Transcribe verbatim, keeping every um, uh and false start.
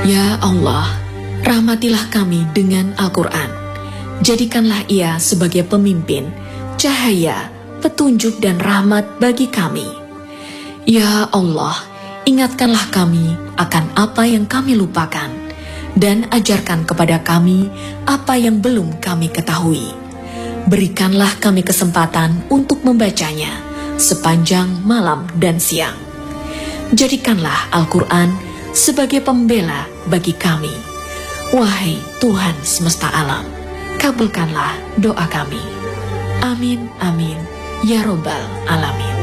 Ya Allah, rahmatilah kami dengan Al-Quran. Jadikanlah ia sebagai pemimpin, cahaya, petunjuk dan rahmat bagi kami. Ya Allah, ingatkanlah kami akan apa yang kami lupakan, dan ajarkan kepada kami apa yang belum kami ketahui. Berikanlah kami kesempatan untuk membacanya sepanjang malam dan siang. Jadikanlah Al-Quran sebagai pembela bagi kami. Wahai Tuhan semesta alam, kabulkanlah doa kami. Amin, amin, ya Robbal Alamin.